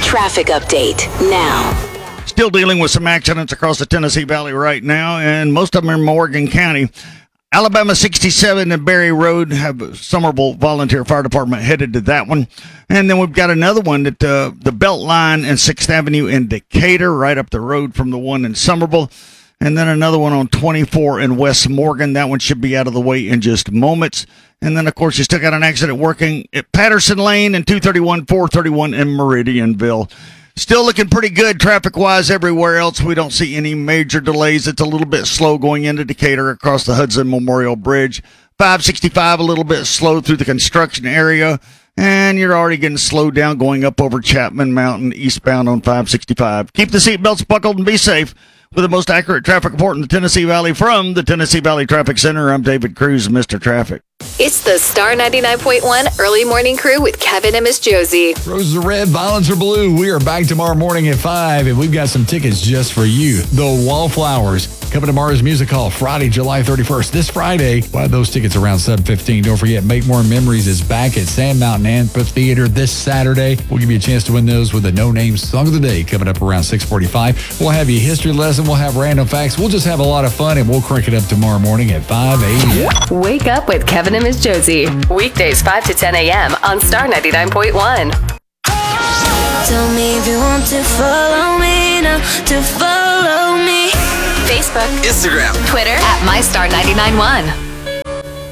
traffic update now. Still dealing with some accidents across the Tennessee Valley right now, and most of them are in Morgan County. Alabama 67 and Berry Road have Somerville Volunteer Fire Department headed to that one. And then we've got another one at the Belt Line and 6th Avenue in Decatur, right up the road from the one in Somerville. And then another one on 24 in West Morgan. That one should be out of the way in just moments. And then, of course, you still got an accident working at Patterson Lane and 231, 431 in Meridianville. Still looking pretty good traffic-wise everywhere else. We don't see any major delays. It's a little bit slow going into Decatur across the Hudson Memorial Bridge. 565 a little bit slow through the construction area. And you're already getting slowed down going up over Chapman Mountain eastbound on 565. Keep the seatbelts buckled and be safe. With the most accurate traffic report in the Tennessee Valley from the Tennessee Valley Traffic Center, I'm David Cruz, Mr. Traffic. It's the Star 99.1 Early Morning Crew with Kevin and Miss Josie. Roses are red, violets are blue. We are back tomorrow morning at 5, and we've got some tickets just for you. The Wallflowers coming to Mars Music Hall Friday, July 31st. This Friday, buy those tickets around 7:15. Don't forget, Make More Memories is back at Sand Mountain Amphitheater this Saturday. We'll give you a chance to win those with the No Name Song of the Day coming up around 6:45. We'll have you a history lesson. We'll have random facts. We'll just have a lot of fun, and we'll crank it up tomorrow morning at 5 a.m. Wake up with Kevin and Miss Josie. Weekdays 5 to 10 a.m. on Star 99.1. Tell me if you want to follow me now, to follow me. Facebook, Instagram, Twitter at MyStar991.